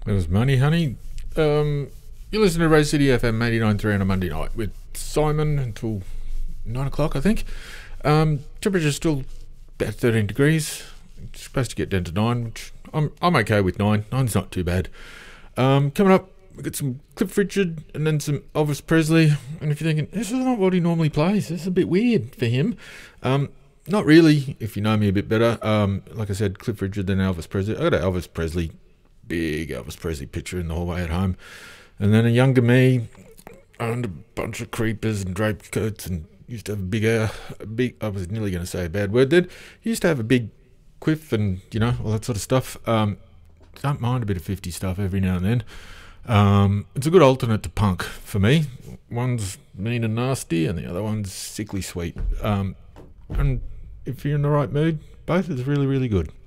It was money, honey. You listen to Rose City FM 89.3 on a Monday night with Simon until 9 o'clock, I think. Temperature's still about 13 degrees. It's supposed to get down to 9, which I'm okay with 9. 9's not too bad. Coming up, we've got some Cliff Richard and then some Elvis Presley. And if you're thinking, this is not what he normally plays, this is a bit weird for him. Not really, if you know me a bit better. Like I said, Cliff Richard then Elvis Presley. I got an big Elvis Presley picture in the hallway at home. And then a younger me owned a bunch of creepers and draped coats and used to have a big, I was nearly going to say a bad word then. He used to have a big quiff and, all that sort of stuff. Don't mind a bit of 50 stuff every now and then. It's a good alternate to punk for me. One's mean and nasty and the other one's sickly sweet. And if you're in the right mood, both is really, really good.